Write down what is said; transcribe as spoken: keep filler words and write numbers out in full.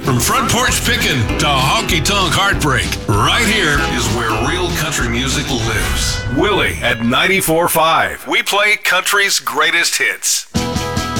From front porch pickin' to honky-tonk heartbreak, right here is where real country music lives. Willie at ninety-four point five. We play country's greatest hits.